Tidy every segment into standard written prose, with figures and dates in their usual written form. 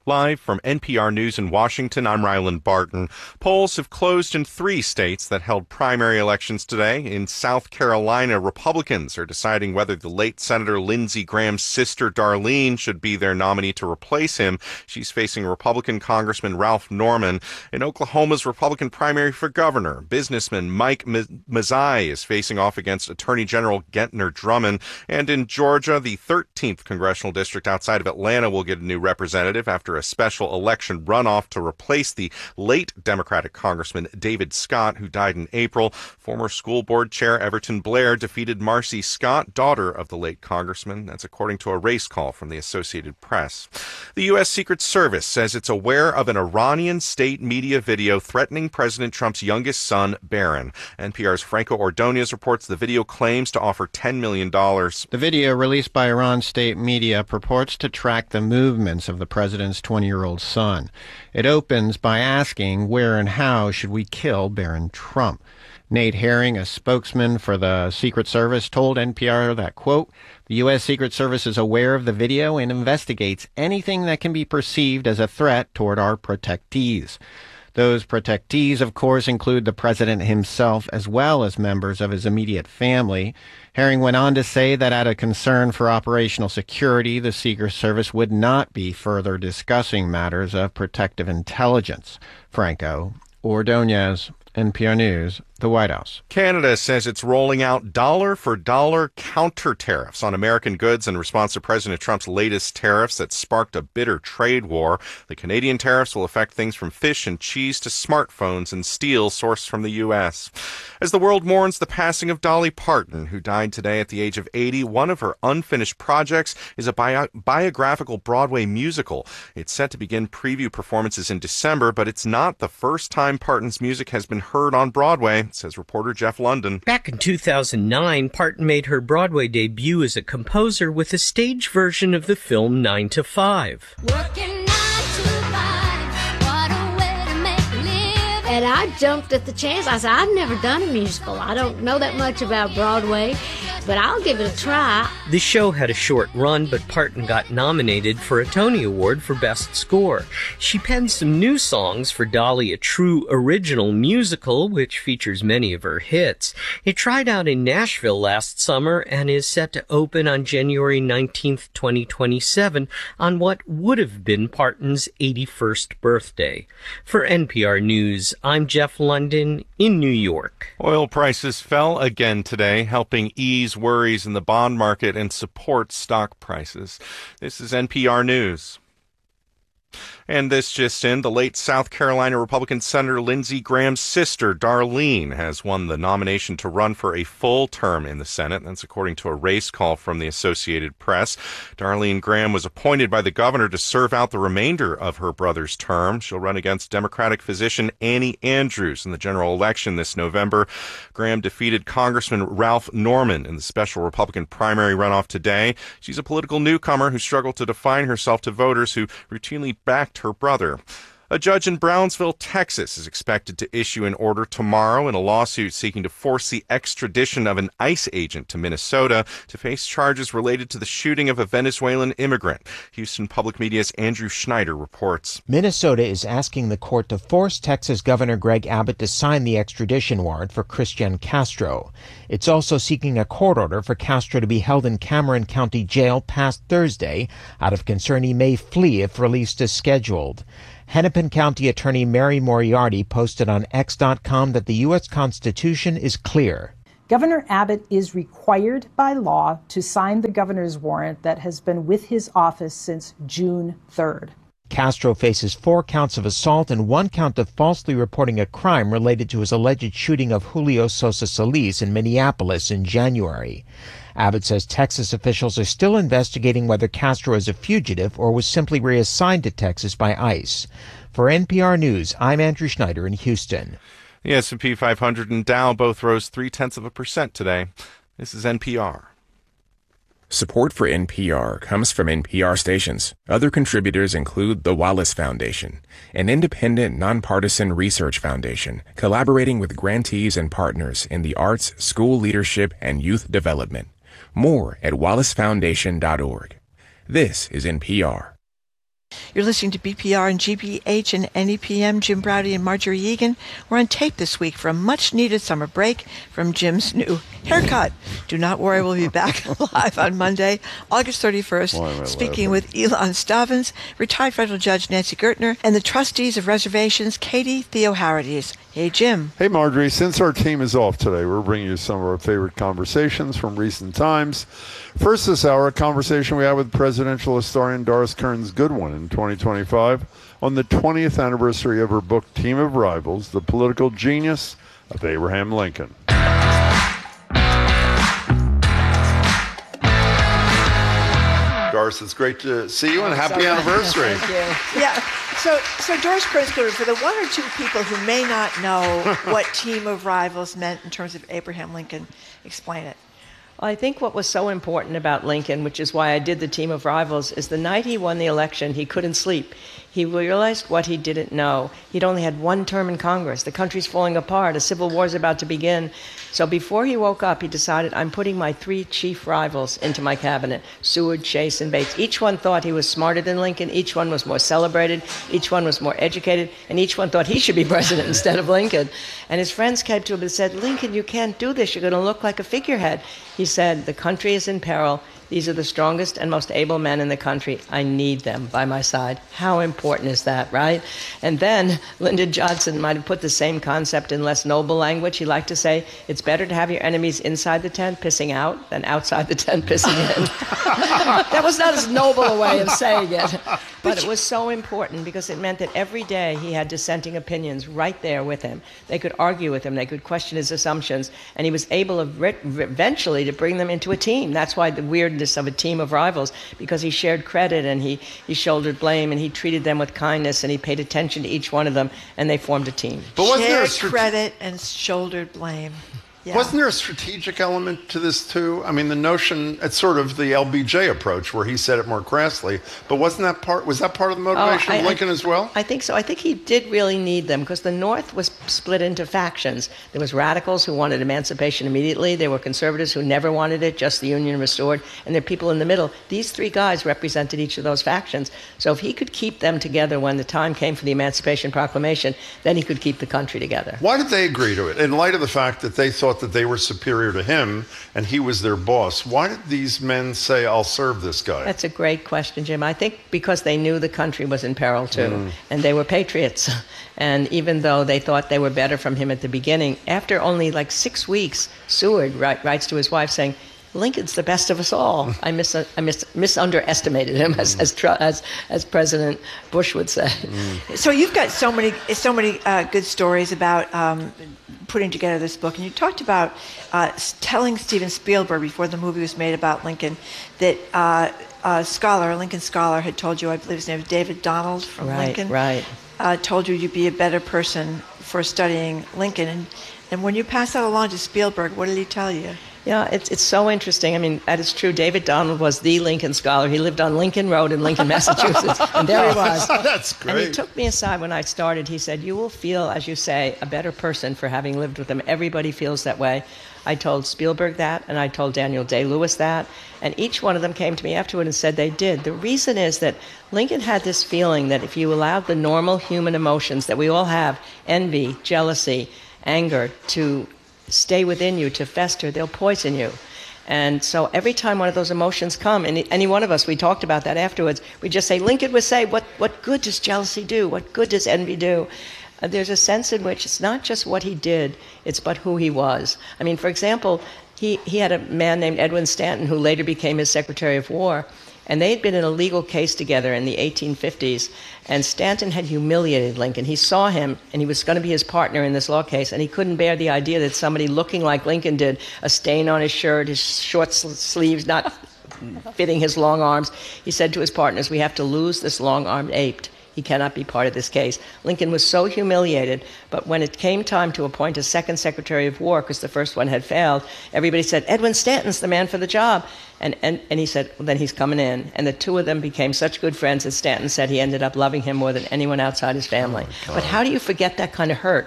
Live from NPR News in Washington, I'm Ryland Barton. Polls have closed in 3 states that held primary elections today. In South Carolina, Republicans are deciding whether the late Senator Lindsey Graham's sister Darlene should be their nominee to replace him. She's facing Republican Congressman Ralph Norman. In Oklahoma's Republican primary for governor, businessman Mike Mazzei is facing off against Attorney General Gentner Drummond. And in Georgia, the 13th congressional district outside of Atlanta will get a new representative after a special election runoff to replace the late Democratic Congressman David Scott, who died in April. Former school board chair Everton Blair defeated Marcy Scott, daughter of the late congressman. That's according to a race call from the Associated Press. The U.S. Secret Service says it's aware of an Iranian state media video threatening President Trump's youngest son, Barron. NPR's Franco Ordonez reports the video claims to offer $10 million. The video released by Iran's state media purports to track the movements of the president's 20-year-old son. It opens by asking where and how should we kill Barron Trump. Nate Herring, a spokesman for the Secret Service, told NPR that, quote, the U.S. Secret Service is aware of the video and investigates anything that can be perceived as a threat toward our protectees. Those protectees, of course, include the president himself as well as members of his immediate family. Herring went on to say that out of concern for operational security, the Secret Service would not be further discussing matters of protective intelligence. Franco Ordonez, NPR News, the White House. Canada says it's rolling out dollar-for-dollar counter tariffs on American goods in response to President Trump's latest tariffs that sparked a bitter trade war. The Canadian tariffs will affect things from fish and cheese to smartphones and steel sourced from the U.S. As the world mourns the passing of Dolly Parton, who died today at the age of 80, one of her unfinished projects is a biographical Broadway musical. It's set to begin preview performances in December, but it's not the first time Parton's music has been heard on Broadway, says reporter Jeff London. Back in 2009, Parton made her Broadway debut as a composer with a stage version of the film 9 to 5. Working 9 to 5, what a way to make a living. And I jumped at the chance. I said, I've never done a musical. I don't know that much about Broadway, but I'll give it a try. The show had a short run, but Parton got nominated for a Tony Award for Best Score. She penned some new songs for Dolly, a true original musical, which features many of her hits. It tried out in Nashville last summer and is set to open on January 19th, 2027, on what would have been Parton's 81st birthday. For NPR News, I'm Jeff London in New York. Oil prices fell again today, helping ease worries in the bond market and support stock prices. This is NPR News. And this just in, the late South Carolina Republican Senator Lindsey Graham's sister, Darlene, has won the nomination to run for a full term in the Senate. That's according to a race call from the Associated Press. Darlene Graham was appointed by the governor to serve out the remainder of her brother's term. She'll run against Democratic physician Annie Andrews in the general election this November. Graham defeated Congressman Ralph Norman in the special Republican primary runoff today. She's a political newcomer who struggled to define herself to voters who routinely backed her brother. A judge in Brownsville, Texas, is expected to issue an order tomorrow in a lawsuit seeking to force the extradition of an ICE agent to Minnesota to face charges related to the shooting of a Venezuelan immigrant. Houston Public Media's Andrew Schneider reports. Minnesota is asking the court to force Texas Governor Greg Abbott to sign the extradition warrant for Christian Castro. It's also seeking a court order for Castro to be held in Cameron County Jail past Thursday out of concern he may flee if released as scheduled. Hennepin County Attorney Mary Moriarty posted on X.com that the U.S. Constitution is clear. Governor Abbott is required by law to sign the governor's warrant that has been with his office since June 3rd. Castro faces 4 counts of assault and 1 count of falsely reporting a crime related to his alleged shooting of Julio Sosa Solis in Minneapolis in January. Abbott says Texas officials are still investigating whether Castro is a fugitive or was simply reassigned to Texas by ICE. For NPR News, I'm Andrew Schneider in Houston. The S&P 500 and Dow both rose 0.3% today. This is NPR. Support for NPR comes from NPR stations. Other contributors include the Wallace Foundation, an independent, nonpartisan research foundation collaborating with grantees and partners in the arts, school leadership, and youth development. More at wallacefoundation.org. This is NPR. You're listening to BPR and GBH and NEPM. Jim Browdy and Marjorie Egan. We're on tape this week for a much-needed summer break from Jim's new haircut. Do not worry, we'll be back live on Monday, August 31st, speaking with Elon Stavins, retired federal judge Nancy Gertner, and the trustees of reservations, Katie Theoharides. Hey, Jim. Hey, Marjorie. Since our team is off today, we're bringing you some of our favorite conversations from recent times. First this hour, a conversation we had with presidential historian Doris Kearns Goodwin in 2025 on the 20th anniversary of her book, Team of Rivals, The Political Genius of Abraham Lincoln. Doris, it's great to see you and happy anniversary. Thank you. Yeah. So Doris Kearns Goodwin, for the one or two people who may not know what Team of Rivals meant in terms of Abraham Lincoln, explain it. Well, I think what was so important about Lincoln, which is why I did the Team of Rivals, is the night he won the election, he couldn't sleep. He realized what he didn't know. He'd only had one term in Congress. The country's falling apart. A civil war is about to begin. So before he woke up, he decided, I'm putting my three chief rivals into my cabinet, Seward, Chase, and Bates. Each one thought he was smarter than Lincoln. Each one was more celebrated. Each one was more educated. And each one thought he should be president instead of Lincoln. And his friends came to him and said, Lincoln, you can't do this. You're going to look like a figurehead. He said, the country is in peril. These are the strongest and most able men in the country. I need them by my side. How important is that, right? And then Lyndon Johnson might have put the same concept in less noble language. He liked to say, it's better to have your enemies inside the tent pissing out than outside the tent pissing in. That was not as noble a way of saying it. But it was so important because it meant that every day he had dissenting opinions right there with him. They could argue with him. They could question his assumptions. And he was able eventually to bring them into a team. That's why the weirdness of a team of rivals, because he shared credit and he shouldered blame and he treated them with kindness and he paid attention to each one of them and they formed a team. But wasn't there credit and shouldered blame? Yeah. Wasn't there a strategic element to this too? I mean, the notion, it's sort of the LBJ approach where he said it more crassly, but was that part of the motivation of Lincoln as well? I think so. I think he did really need them because the North was split into factions. There was radicals who wanted emancipation immediately. There were conservatives who never wanted it, just the Union restored. And there were people in the middle. These three guys represented each of those factions. So if he could keep them together when the time came for the Emancipation Proclamation, then he could keep the country together. Why did they agree to it? In light of the fact that they thought that they were superior to him and he was their boss, why did these men say, I'll serve this guy? That's a great question, Jim. I think because they knew the country was in peril too, and they were patriots. And even though they thought they were better from him at the beginning, after only like 6 weeks, Seward writes to his wife saying, Lincoln's the best of us all. I misunderestimated him, as President Bush would say. So you've got so many good stories about putting together this book, and you talked about telling Steven Spielberg before the movie was made about Lincoln that a Lincoln scholar, had told you, I believe his name was David Donald from Lincoln, told you you'd be a better person for studying Lincoln, and when you passed that along to Spielberg, what did he tell you? Yeah, it's so interesting. I mean, that is true. David Donald was the Lincoln scholar. He lived on Lincoln Road in Lincoln, Massachusetts, and there he was. That's great. And he took me aside when I started. He said, you will feel, as you say, a better person for having lived with him. Everybody feels that way. I told Spielberg that, and I told Daniel Day-Lewis that, and each one of them came to me afterward and said they did. The reason is that Lincoln had this feeling that if you allowed the normal human emotions that we all have, envy, jealousy, anger, to stay within you, to fester, they'll poison you. And so every time one of those emotions come, and any one of us, we talked about that afterwards, we just say, Lincoln would say, what good does jealousy do? What good does envy do? There's a sense in which it's not just what he did, it's but who he was. I mean, for example, he had a man named Edwin Stanton who later became his Secretary of War, and they had been in a legal case together in the 1850s, and Stanton had humiliated Lincoln. He saw him, and he was going to be his partner in this law case, and he couldn't bear the idea that somebody looking like Lincoln did, a stain on his shirt, his short sleeves not fitting his long arms. He said to his partners, we have to lose this long-armed ape. He cannot be part of this case. Lincoln was so humiliated, but when it came time to appoint a second Secretary of War, because the first one had failed, everybody said, Edwin Stanton's the man for the job. And he said, well, then he's coming in. And the two of them became such good friends that Stanton said he ended up loving him more than anyone outside his family. But how do you forget that kind of hurt?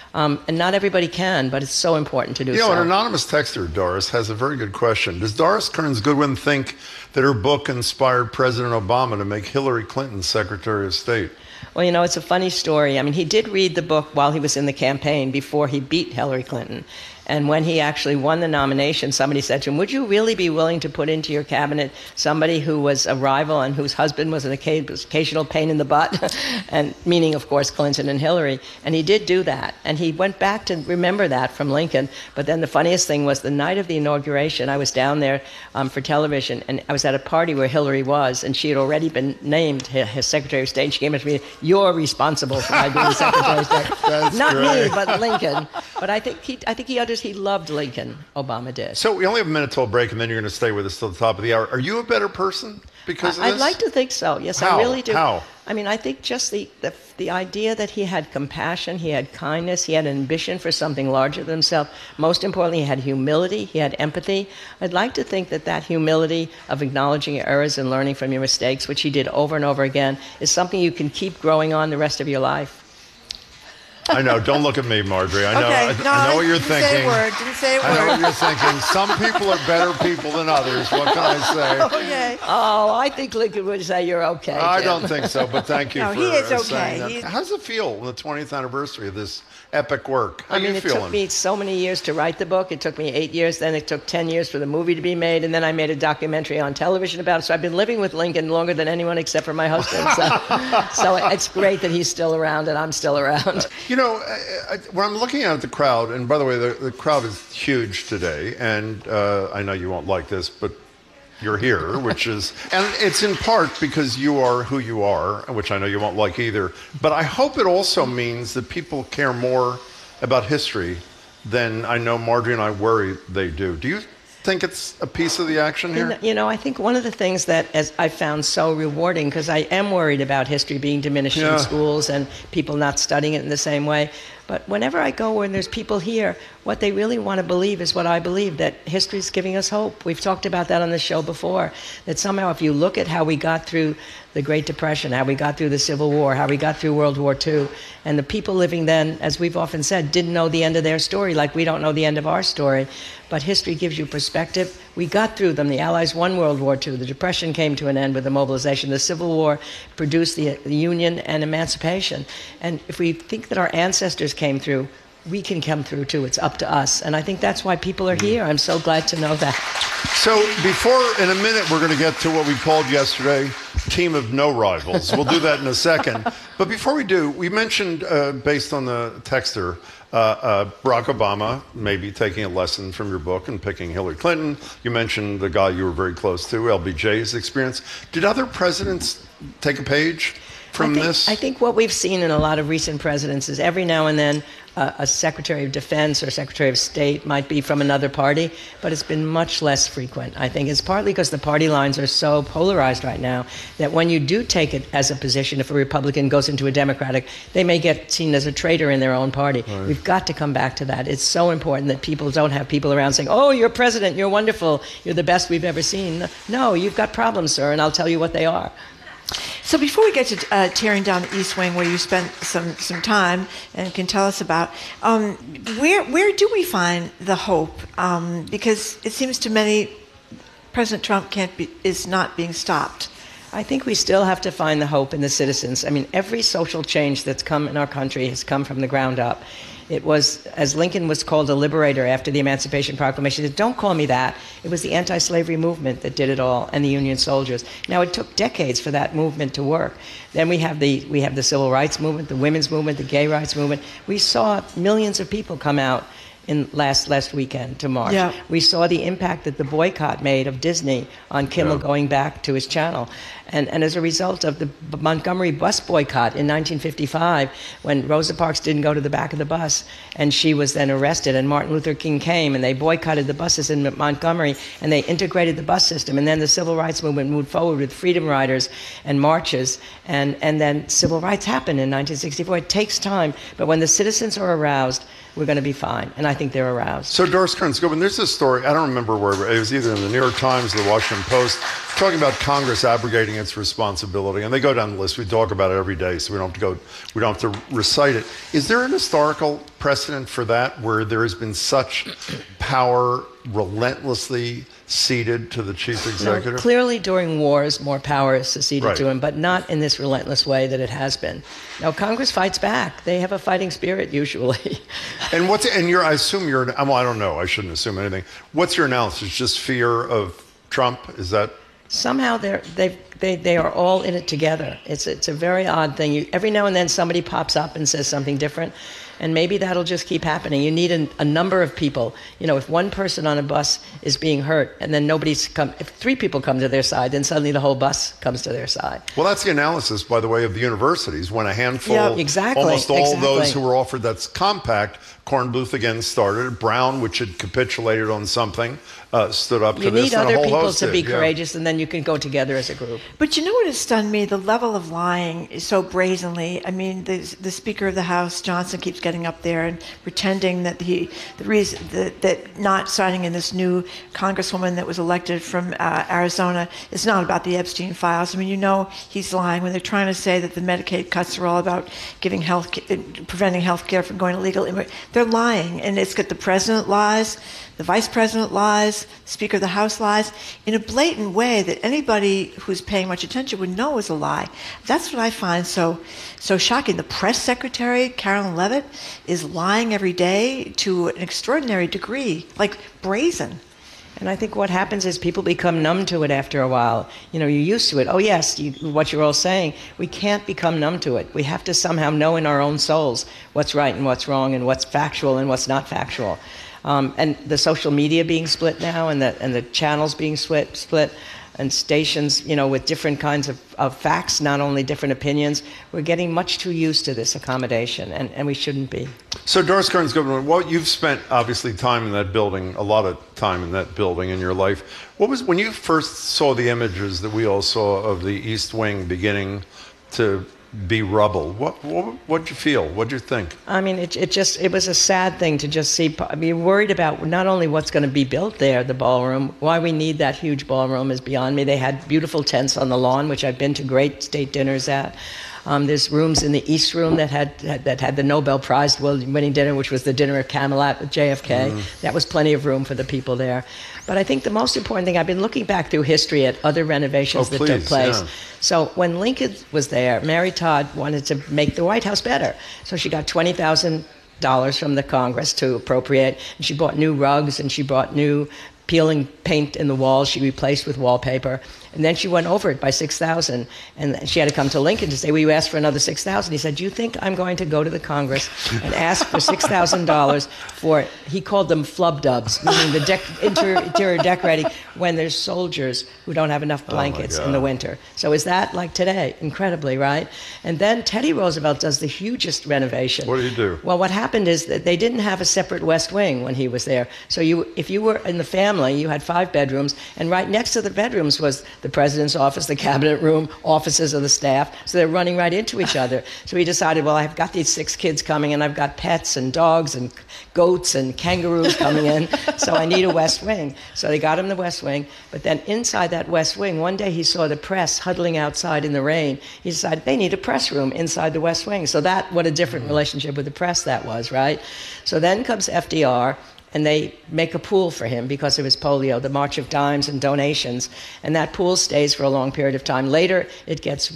And not everybody can, but it's so important to do You know, so. an anonymous texter, Doris, has a very good question. Does Doris Kearns Goodwin think that her book inspired President Obama to make Hillary Clinton Secretary of State? Well, you know, it's a funny story. I mean, he did read the book while he was in the campaign before he beat Hillary Clinton. And when he actually won the nomination, somebody said to him, would you really be willing to put into your cabinet somebody who was a rival and whose husband was an occasional pain in the butt? And meaning, of course, Clinton and Hillary. And he did do that. And he went back to remember that from Lincoln. But then the funniest thing was the night of the inauguration, I was down there for television, and I was at a party where Hillary was, and she had already been named his Secretary of State. And she came up to me, you're responsible for my being Secretary of State. Not great. me, but Lincoln. But I think he understood. He loved Lincoln. Obama did. So we only have a minute till a break, and then you're going to stay with us till the top of the hour. Are you a better person because of this? I'd like to think so. Yes, How? I really do. How? I mean, I think just the idea that he had compassion, he had kindness, he had ambition for something larger than himself. Most importantly, he had humility, he had empathy. I'd like to think that humility of acknowledging your errors and learning from your mistakes, which he did over and over again, is something you can keep growing on the rest of your life. I know. Don't look at me, Marjorie. I know. Okay. I know what you're thinking. Didn't say a word. I know what you're thinking. Some people are better people than others. What can I say? Okay. Oh, I think Lincoln would say you're okay. I Jim. don't think so, but thank you No, for he is okay. saying that. How does it feel on the 20th anniversary of this epic work? How I mean, are you it feeling? took me so many years to write the book. It took me 8 years. Then it took 10 years for the movie to be made. And then I made a documentary on television about it. So I've been living with Lincoln longer than anyone except for my husband. So it's great that he's still around and I'm still around. You know, when I'm looking at the crowd, and by the way, the crowd is huge today, and I know you won't like this, but you're here, which is, and it's in part because you are who you are, which I know you won't like either, but I hope it also means that people care more about history than I know Marjorie and I worry they do. Do you think it's a piece of the action here? You know, I think one of the things that I found so rewarding, because I am worried about history being diminished in schools and people not studying it in the same way. But whenever I go where there's people here, what they really want to believe is what I believe, that history is giving us hope. We've talked about that on the show before, that somehow if you look at how we got through the Great Depression, how we got through the Civil War, how we got through World War II, and the people living then, as we've often said, didn't know the end of their story like we don't know the end of our story. But history gives you perspective. We got through them. The Allies won World War II. The Depression came to an end with the mobilization. The Civil War produced the Union and emancipation. And if we think that our ancestors came through, we can come through too. It's up to us. And I think that's why people are here. I'm so glad to know that. So before, in a minute, we're going to get to what we called yesterday, Team of No Rivals. We'll do that in a second. But before we do, we mentioned, based on the texter, Barack Obama maybe taking a lesson from your book and picking Hillary Clinton. You mentioned the guy you were very close to, LBJ's experience. Did other presidents take a page from this? I think what we've seen in a lot of recent presidents is every now and then a Secretary of Defense or Secretary of State might be from another party, but it's been much less frequent. I think it's partly because the party lines are so polarized right now that when you do take it as a position, if a Republican goes into a Democratic, they may get seen as a traitor in their own party. Right. We've got to come back to that. It's so important that people don't have people around saying, oh, you're president, you're wonderful, you're the best we've ever seen. No, you've got problems, sir, and I'll tell you what they are. So before we get to tearing down the East Wing, where you spent some time and can tell us about, where do we find the hope? Because it seems to many President Trump is not being stopped. I think we still have to find the hope in the citizens. I mean, every social change that's come in our country has come from the ground up. It was, as Lincoln was called a liberator after the Emancipation Proclamation, he said, don't call me that. It was the anti-slavery movement that did it all, and the Union soldiers. Now, it took decades for that movement to work. Then we have the civil rights movement, the women's movement, the gay rights movement. We saw millions of people come out in last weekend to march. Yeah. We saw the impact that the boycott made of Disney on Kimmel going back to his channel. And as a result of the Montgomery bus boycott in 1955, when Rosa Parks didn't go to the back of the bus, and she was then arrested, and Martin Luther King came, and they boycotted the buses in Montgomery, and they integrated the bus system, and then the civil rights movement moved forward with freedom riders and marches, and then civil rights happened in 1964. It takes time, but when the citizens are aroused, we're going to be fine, and I think they're aroused. So Doris Kearns Goodwin, there's this story, I don't remember where, it was either in the New York Times or the Washington Post, talking about Congress abrogating its responsibility, and they go down the list. We talk about it every day, so we don't have to recite it. Is there an historical precedent for that, where there has been such power relentlessly ceded to the chief executive? No, clearly, during wars, more power is ceded Right. to him, but not in this relentless way that it has been. Now, Congress fights back. They have a fighting spirit usually. And I assume well, I don't know. I shouldn't assume anything. What's your analysis? Just fear of Trump? Is that? Somehow they are all in it together. It's a very odd thing. Every now and then somebody pops up and says something different, and maybe that'll just keep happening. You need a number of people. If one person on a bus is being hurt, and then if 3 people come to their side, then suddenly the whole bus comes to their side. Well, that's the analysis, by the way, of the universities. When a handful, exactly, almost all those who were offered that's compact, Kornbluth again started. Brown, which had capitulated on something, stood up to You this. need other and a whole people host to did, be yeah. courageous, and then you can go together as a group. But you know what has stunned me? The level of lying is so brazenly. I mean, the Speaker of the House, Johnson, keeps getting up there and pretending that the reason that not signing in this new Congresswoman that was elected from Arizona is not about the Epstein files. I mean, he's lying when they're trying to say that the Medicaid cuts are all about preventing health care from going illegal. They're lying, and it's got the president lies, the vice president lies, the Speaker of the House lies, in a blatant way that anybody who's paying much attention would know is a lie. That's what I find so shocking. The press secretary, Carolyn Levitt, is lying every day to an extraordinary degree, like brazen. And I think what happens is people become numb to it after a while. You're used to it. Oh, yes, what you're all saying. We can't become numb to it. We have to somehow know in our own souls what's right and what's wrong and what's factual and what's not factual. And the social media being split now and the channels being split and stations, with different kinds of facts, not only different opinions. We're getting much too used to this accommodation, and we shouldn't be. So Doris Kearns Goodwin, you've spent obviously time in that building, a lot of time in that building in your life. What was, when you first saw the images that we all saw of the East Wing beginning to be rubble, what'd you feel? What'd you think? I mean, it was a sad thing to just see. I mean, worried about not only what's going to be built there, the ballroom. Why we need that huge ballroom is beyond me. They had beautiful tents on the lawn, which I've been to great state dinners at. There's rooms in the East Room that had the Nobel Prize winning dinner, which was the dinner at Camelot with JFK. That was plenty of room for the people there. But I think the most important thing, I've been looking back through history at other renovations that took place. Yeah. So when Lincoln was there, Mary Todd wanted to make the White House better. So she got $20,000 from the Congress to appropriate, and she bought new rugs, and she bought new peeling paint in the walls she replaced with wallpaper. And then she went over it by $6,000. And she had to come to Lincoln to say, well, you asked for another $6,000. He said, do you think I'm going to go to the Congress and ask for $6,000 for, he called them flub dubs, meaning the interior decorating, when there's soldiers who don't have enough blankets in the winter. So is that like today? Incredibly, right? And then Teddy Roosevelt does the hugest renovation. What did he do? Well, what happened is that they didn't have a separate West Wing when he was there. So if you were in the family, you had 5 bedrooms, and right next to the bedrooms was the president's office, the cabinet room, offices of the staff. So they're running right into each other. So he decided, well, I've got these 6 kids coming, and I've got pets and dogs and goats and kangaroos coming in, so I need a West Wing. So they got him the West Wing. But then inside that West Wing, one day he saw the press huddling outside in the rain. He decided they need a press room inside the West Wing. So what a different relationship with the press that was, right? So then comes FDR, and they make a pool for him because of his polio, the March of Dimes and donations. And that pool stays for a long period of time. Later, it gets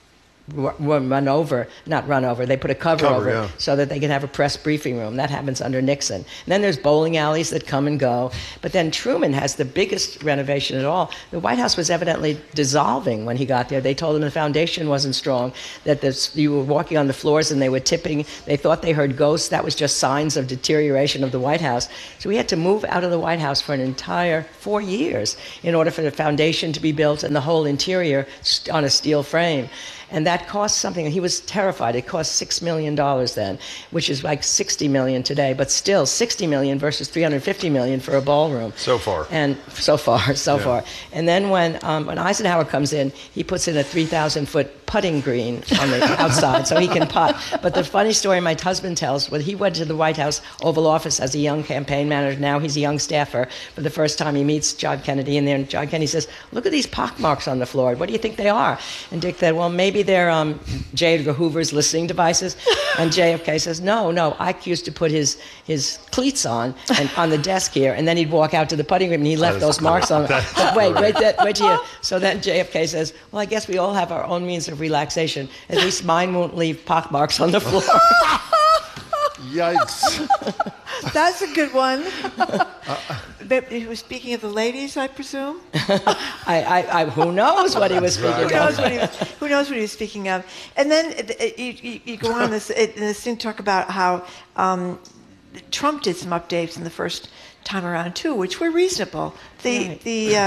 run over, they put a cover over it so that they can have a press briefing room. That happens under Nixon. And then there's bowling alleys that come and go. But then Truman has the biggest renovation at all. The White House was evidently dissolving when he got there. They told him the foundation wasn't strong, that you were walking on the floors and they were tipping. They thought they heard ghosts. That was just signs of deterioration of the White House. So we had to move out of the White House for an entire 4 years in order for the foundation to be built and the whole interior on a steel frame. And that cost something. He was terrified. It cost $6 million then, which is like $60 million today, but still $60 million versus $350 million for a ballroom. So far. And so far. And then when Eisenhower comes in, he puts in a 3,000-foot putting green on the outside so he can putt. But the funny story my husband tells, when he went to the White House Oval Office as a young campaign manager, now he's a young staffer, for the first time he meets John Kennedy in there, and John Kennedy says, look at these pockmarks on the floor. What do you think they are? And Dick said, well, maybe they're J. Edgar Hoover's listening devices. And JFK says, no, Ike used to put his cleats on and on the desk here, and then he'd walk out to the putting green, and he left those marks on. Wait till you. So then JFK says, well, I guess we all have our own means of relaxation. At least mine won't leave pockmarks on the floor. Yikes. That's a good one. But he was speaking of the ladies, I presume? Who knows what he was speaking of? Who knows what he was speaking of? And then you go on this thing, talk about how Trump did some updates in the first time around too, which were reasonable. The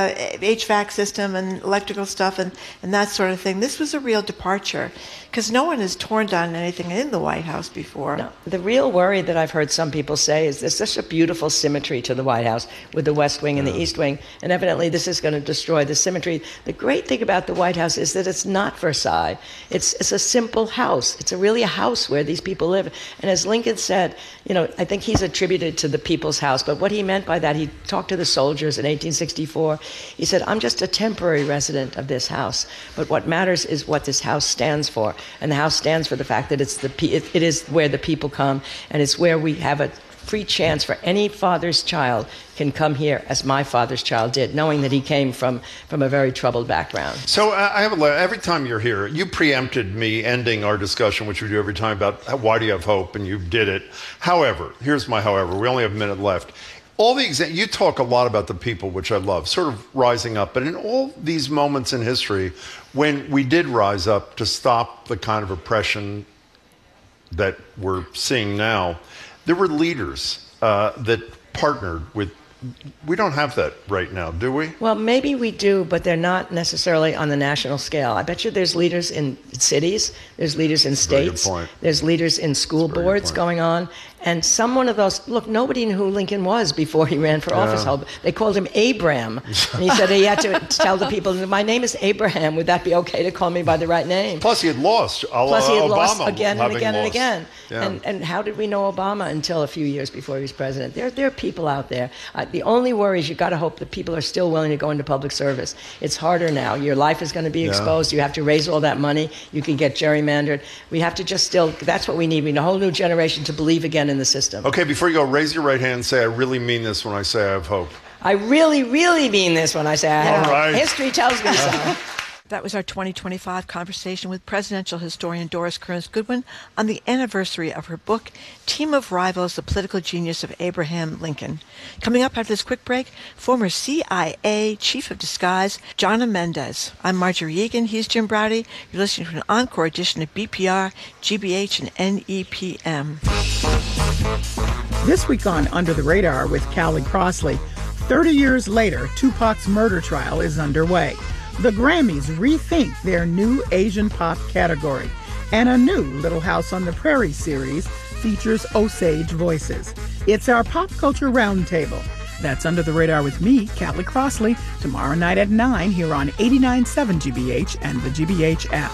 HVAC system and electrical stuff and that sort of thing. This was a real departure because no one has torn down anything in the White House before. No. The real worry that I've heard some people say is there's such a beautiful symmetry to the White House with the West Wing and the East Wing, and evidently this is going to destroy the symmetry. The great thing about the White House is that it's not Versailles. It's a simple house. It's really a house where these people live. And as Lincoln said, I think he's attributed to the people's house, but what he meant by that, he talked to the soldiers in 1864. He said, I'm just a temporary resident of this house, but what matters is what this house stands for. And the house stands for the fact that it is where the people come, and it's where we have a free chance for any father's child can come here as my father's child did, knowing that he came from a very troubled background. So every time you're here, you preempted me ending our discussion, which we do every time, about why do you have hope, and you did it. However, here's my however. We only have a minute left. You talk a lot about the people, which I love, sort of rising up. But in all these moments in history, when we did rise up to stop the kind of oppression that we're seeing now, there were leaders that partnered with. We don't have that right now, do we? Well, maybe we do, but they're not necessarily on the national scale. I bet you there's leaders in cities, there's leaders in states, there's leaders in school boards going on. And some one of those, look, nobody knew who Lincoln was before he ran for office. They called him Abram. And he said he had to tell the people, my name is Abraham. Would that be okay to call me by the right name? Plus he had lost. Lost again and again and again. Yeah. And how did we know Obama until a few years before he was president? There are people out there. The only worry is you've got to hope that people are still willing to go into public service. It's harder now. Your life is going to be exposed. You have to raise all that money. You can get gerrymandered. We have to that's what we need. We need a whole new generation to believe again in the system. Okay, before you go, raise your right hand and say, I really mean this when I say I have hope. I really, really mean this when I say I have hope. Right. History tells me so. That was our 2025 conversation with presidential historian Doris Kearns Goodwin on the anniversary of her book, Team of Rivals, The Political Genius of Abraham Lincoln. Coming up after this quick break, former CIA Chief of Disguise, Jonna Mendez. I'm Marjorie Egan. He's Jim Browdy. You're listening to an encore edition of BPR, GBH, and NEPM. This week on Under the Radar with Callie Crossley, 30 years later, Tupac's murder trial is underway. The Grammys rethink their new Asian pop category, and a new Little House on the Prairie series features Osage voices. It's our pop culture roundtable. That's Under the Radar with me, Callie Crossley, tomorrow night at 9 here on 89.7 GBH and the GBH app.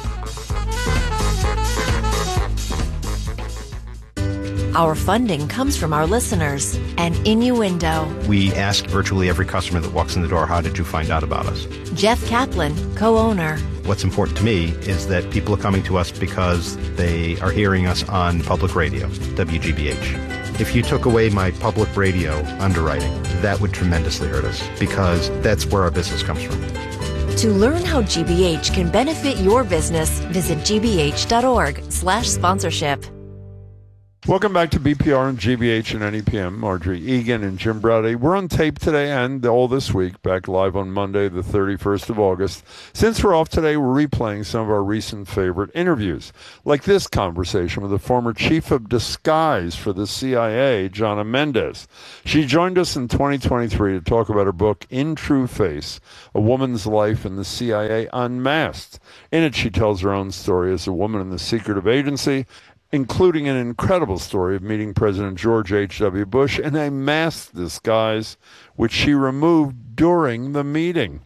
Our funding comes from our listeners and Innuendo. We ask virtually every customer that walks in the door, how did you find out about us? Jeff Kaplan, co-owner. What's important to me is that people are coming to us because they are hearing us on public radio, WGBH. If you took away my public radio underwriting, that would tremendously hurt us because that's where our business comes from. To learn how GBH can benefit your business, visit gbh.org/sponsorship. Welcome back to BPR and GBH and NEPM. Marjorie Egan and Jim Braude. We're on tape today and all this week, back live on Monday, the 31st of August. Since we're off today, we're replaying some of our recent favorite interviews, like this conversation with the former chief of disguise for the CIA, Jonna Mendez. She joined us in 2023 to talk about her book, In True Face, A Woman's Life in the CIA Unmasked. In it, she tells her own story as a woman in the secretive agency, including an incredible story of meeting President George H.W. Bush in a masked disguise, which she removed during the meeting.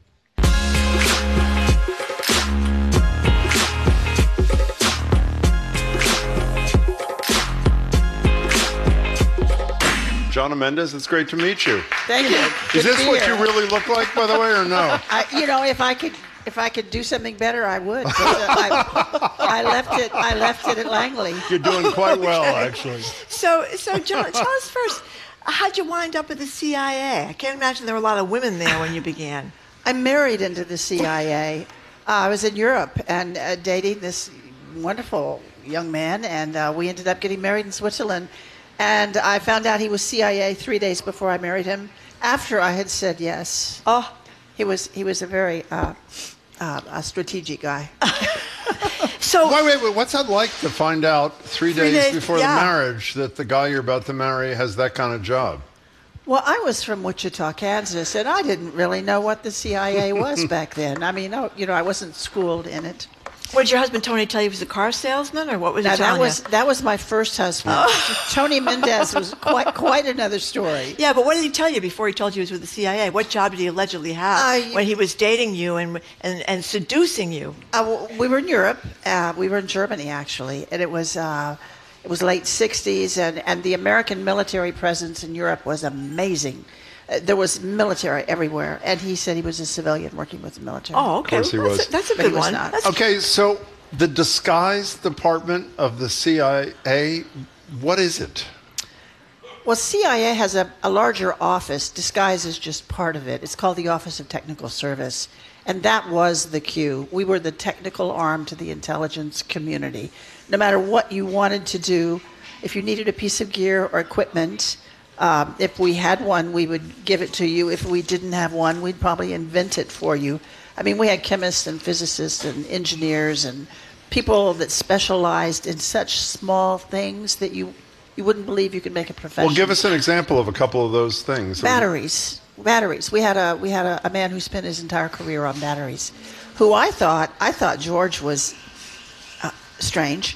Jonna Mendez, it's great to meet you. Thank you. Is this what you really look like, by the way, or no? If I could do something better, I would. But, I left it at Langley. You're doing quite well, actually. So John, tell us first, how'd you wind up at the CIA? I can't imagine there were a lot of women there when you began. I married into the CIA. I was in Europe and dating this wonderful young man, and we ended up getting married in Switzerland. And I found out he was CIA 3 days before I married him, after I had said yes. Oh, he was a very a strategic guy. So wait. What's that like to find out 3 days before the marriage that the guy you're about to marry has that kind of job? Well, I was from Wichita, Kansas, and I didn't really know what the CIA was back then. I mean, I wasn't schooled in it. What did your husband Tony tell you? He was a car salesman, or what was he telling you? That was my first husband. Tony Mendez was quite another story. Yeah, but what did he tell you before he told you he was with the CIA? What job did he allegedly have when he was dating you and seducing you? We were in Europe. We were in Germany, actually, and it was late 60s, and the American military presence in Europe was amazing. There was military everywhere, and he said he was a civilian working with the military. Oh, okay. Of course he was. That's a good one. Okay, so the disguise department of the CIA, what is it? Well, CIA has a larger office. Disguise is just part of it. It's called the Office of Technical Service, and that was the Q. We were the technical arm to the intelligence community. No matter what you wanted to do, if you needed a piece of gear or equipment, if we had one, we would give it to you. If we didn't have one, we'd probably invent it for you. I mean, we had chemists and physicists and engineers and people that specialized in such small things that you wouldn't believe you could make a profession. Well, give us an example of a couple of those things. Batteries. We had a man who spent his entire career on batteries, who I thought George was strange.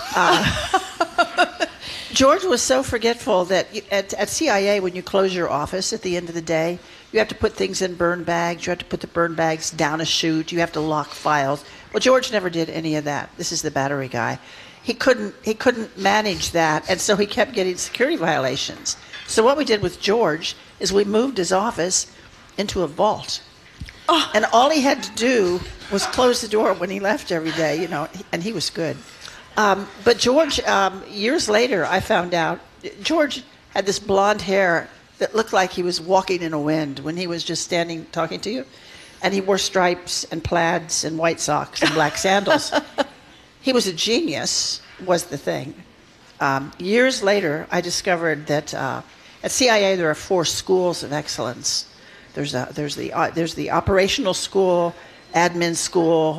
George was so forgetful that at CIA, when you close your office at the end of the day, you have to put things in burn bags. You have to put the burn bags down a chute. You have to lock files. Well, George never did any of that. This is the battery guy. He couldn't manage that, and so he kept getting security violations. So what we did with George is we moved his office into a vault. Oh. And all he had to do was close the door when he left every day, and he was good. But George, years later, I found out, George had this blonde hair that looked like he was walking in a wind when he was just standing talking to you. And he wore stripes and plaids and white socks and black sandals. He was a genius, was the thing. Years later, I discovered that at CIA there are 4 schools of excellence. There's the operational school, admin school.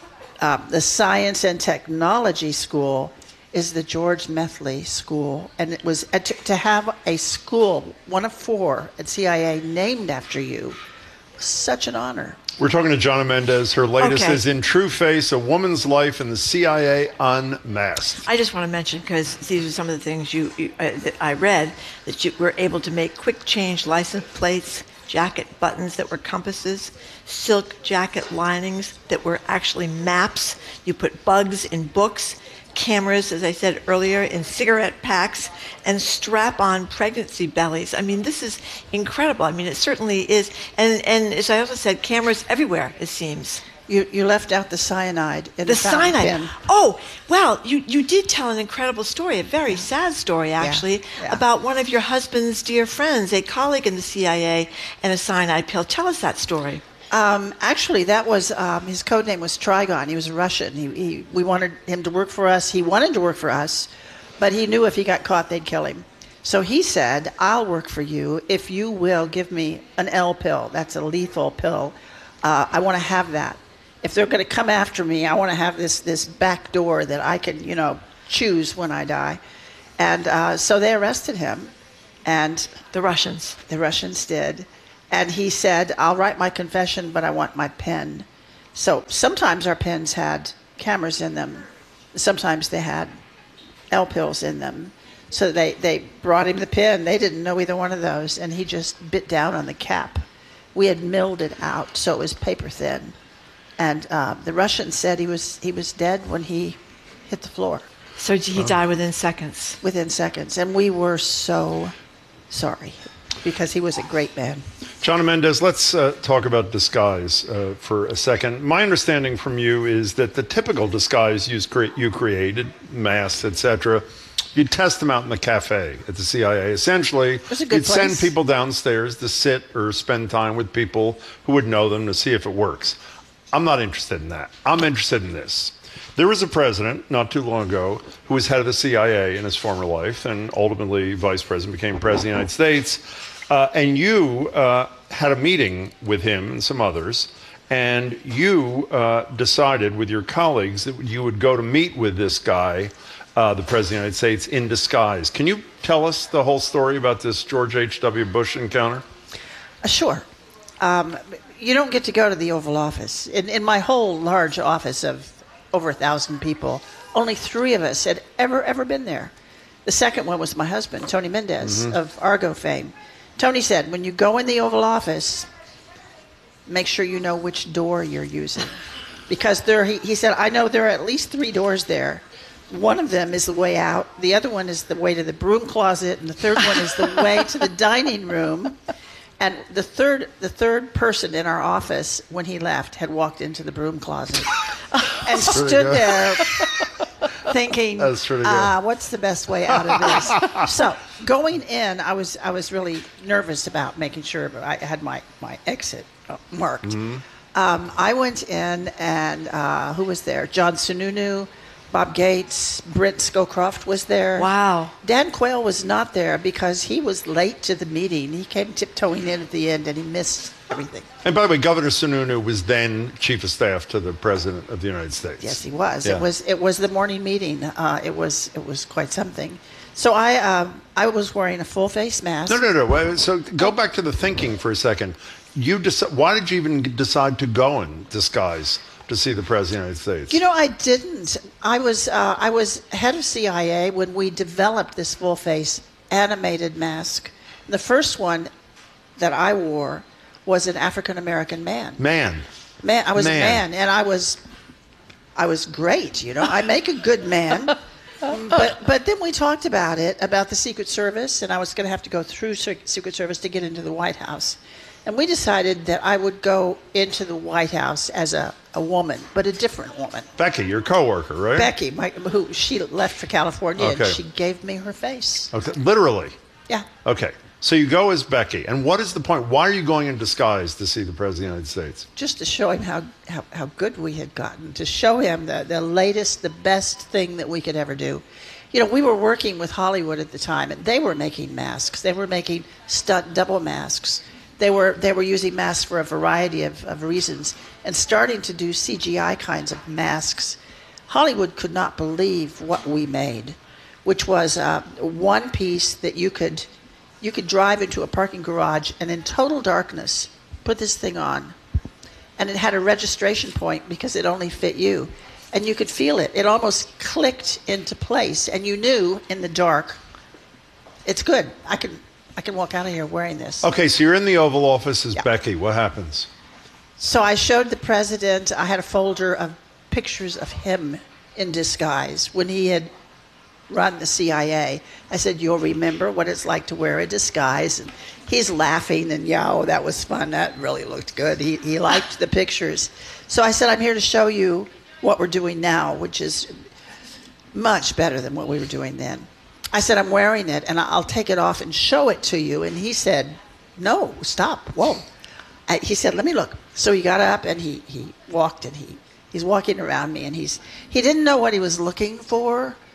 The Science and Technology School is the George Methley School, and it was to have a school, one of 4 at CIA, named after you, was such an honor. We're talking to Jonna Mendez. Her latest is In True Face, A Woman's Life in the CIA Unmasked. I just want to mention, because these are some of the things that I read, that you were able to make quick change license plates, jacket buttons that were compasses, silk jacket linings that were actually maps. You put bugs in books, cameras, as I said earlier, in cigarette packs, and strap-on pregnancy bellies. I mean, this is incredible. I mean, it certainly is. And as I also said, cameras everywhere, it seems. You left out the cyanide in the fountain cyanide. pen. Oh, well, you did tell an incredible story, a very sad story, actually, about one of your husband's dear friends, a colleague in the CIA, and a cyanide pill. Tell us that story. Actually, that was his code name was Trigon. He was a Russian. We wanted him to work for us. He wanted to work for us, but he knew if he got caught, they'd kill him. So he said, I'll work for you if you will give me an L pill. That's a lethal pill. I want to have that. If they're going to come after me, I want to have this back door that I can, choose when I die. And so they arrested him. And the Russians did. And he said, I'll write my confession, but I want my pen. So sometimes our pens had cameras in them. Sometimes they had L pills in them. So they brought him the pen. They didn't know either one of those. And he just bit down on the cap. We had milled it out, so it was paper thin. And the Russians said he was dead when he hit the floor. So he died within seconds. Within seconds. And we were so sorry because he was a great man. Chana Mendes, let's talk about disguise for a second. My understanding from you is that the typical disguise you created, masks, etc., you'd test them out in the cafe at the CIA. Essentially, you'd send people downstairs to sit or spend time with people who would know them to see if it works. I'm not interested in that. I'm interested in this. There was a president not too long ago who was head of the CIA in his former life and ultimately vice president, became president of the United States. And you had a meeting with him and some others, and you decided with your colleagues that you would go to meet with this guy, the President of the United States, in disguise. Can you tell us the whole story about this George H.W. Bush encounter? Sure. You don't get to go to the Oval Office. In my whole large office of over 1,000 people, only 3 of us had ever been there. The second one was my husband, Tony Mendez, of Argo fame. Tony said, when you go in the Oval Office, make sure you know which door you're using. Because he said, I know there are at least 3 doors there. One of them is the way out. The other one is the way to the broom closet. And the third one is the way to the dining room. And the third person in our office, when he left, had walked into the broom closet and stood there thinking, what's the best way out of this? So going in, I was really nervous about making sure I had my exit marked. I went in, and who was there? John Sununu, Bob Gates, Brent Scowcroft was there. Wow. Dan Quayle was not there because he was late to the meeting. He came tiptoeing in at the end, and he missed everything. And by the way, Governor Sununu was then Chief of Staff to the President of the United States. Yes, he was. Yeah. It was the morning meeting. It was quite something. So I was wearing a full face mask. No. So go back to the thinking for a second. Why did you even decide to go in disguise to see the President of the United States? I didn't. I was head of CIA when we developed this full face animated mask. The first one that I wore was an African American man. I was a man, and I was great. I make a good man. But then we talked about the Secret Service, and I was going to have to go through Secret Service to get into the White House. And we decided that I would go into the White House as a woman, but a different woman. Becky, your coworker, right? Becky, she left for California, okay. And she gave me her face. Okay, literally? Yeah. Okay, so you go as Becky. And what is the point? Why are you going in disguise to see the President of the United States? Just to show him how good we had gotten, to show him the latest, the best thing that we could ever do. We were working with Hollywood at the time, and they were making masks. They were making stunt double masks. They were using masks for a variety of reasons and starting to do CGI kinds of masks. Hollywood could not believe what we made, which was one piece that you could drive into a parking garage and in total darkness put this thing on. And it had a registration point because it only fit you. And you could feel it. It almost clicked into place. And you knew in the dark, it's good. I can walk out of here wearing this. Okay, so you're in the Oval Office as Becky. What happens? So I showed the president, I had a folder of pictures of him in disguise when he had run the CIA. I said, you'll remember what it's like to wear a disguise. And he's laughing, and that was fun. That really looked good. He liked the pictures. So I said, I'm here to show you what we're doing now, which is much better than what we were doing then. I said, I'm wearing it, and I'll take it off and show it to you. And he said, no, stop. Whoa. He said, let me look. So he got up, and he walked, and he's walking around me, and he didn't know what he was looking for.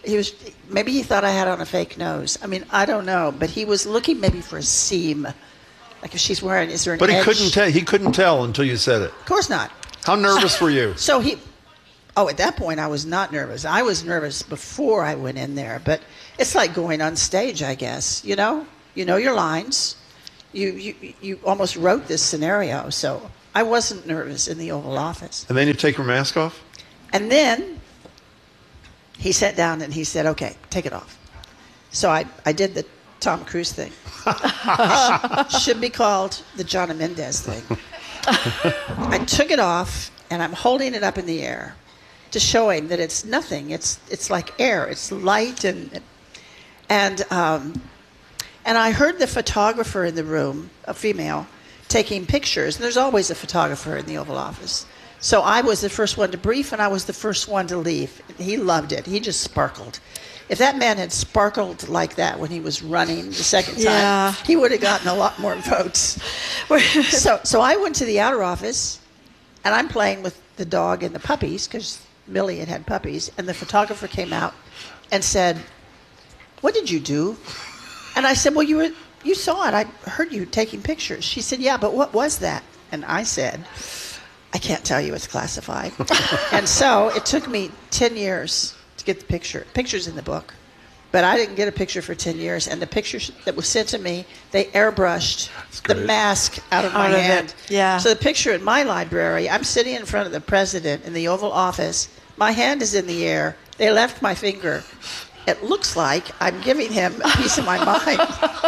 maybe he thought I had on a fake nose. I mean, I don't know, but he was looking maybe for a seam, like if she's wearing. Is there an But edge? he couldn't tell until you said it. Of course not. How nervous were you? So at that point I was not nervous. I was nervous before I went in there, but it's like going on stage, I guess. You know your lines. You almost wrote this scenario, so I wasn't nervous in the Oval Office. And then you take your mask off? And then he sat down and he said, "Okay, take it off." So I did the Tom Cruise thing. Should be called the John Mendez thing. I took it off and I'm holding it up in the air to show him that it's nothing. It's like air. It's light and I heard the photographer in the room, a female, taking pictures. And there's always a photographer in the Oval Office. So I was the first one to brief, and I was the first one to leave. He loved it. He just sparkled. If that man had sparkled like that when he was running the second time, he would have gotten a lot more votes. So I went to the outer office, and I'm playing with the dog and the puppies, because Millie had puppies, and the photographer came out and said, "What did you do?" And I said, "Well, you saw it. I heard you taking pictures." She said, "Yeah, but what was that?" And I said, "I can't tell you. It's classified." And so it took me 10 years to get the picture. Picture's in the book. But I didn't get a picture for 10 years. And the picture that was sent to me, they airbrushed the mask out of my hand. Yeah. So the picture in my library, I'm sitting in front of the president in the Oval Office. My hand is in the air. They left my finger. It looks like I'm giving him a piece of my mind.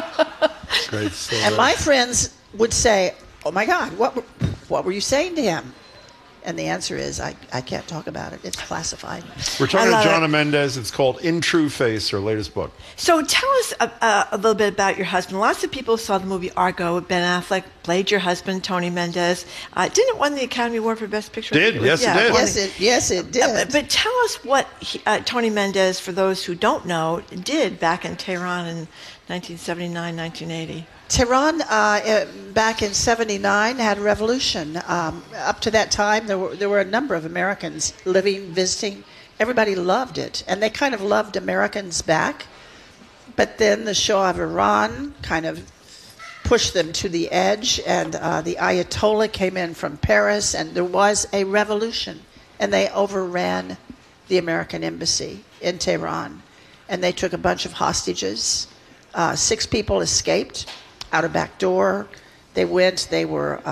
Great story. And my friends would say, "Oh my God, what were you saying to him?" And the answer is, I can't talk about it. It's classified. We're talking to John Mendez. It's called In True Face, her latest book. So tell us a little bit about your husband. Lots of people saw the movie Argo. Ben Affleck played your husband, Tony Mendez. Didn't it win the Academy Award for Best Picture? Yes, it did. Yes, it did. But tell us what Tony Mendez, for those who don't know, did back in Tehran in 1979, 1980. Tehran, back in '79, had a revolution. Up to that time, there were a number of Americans living, visiting. Everybody loved it, and they kind of loved Americans back. But then the Shah of Iran kind of pushed them to the edge, and the Ayatollah came in from Paris, and there was a revolution. And they overran the American embassy in Tehran, and they took a bunch of hostages. 6 people escaped out a back door. They went. They were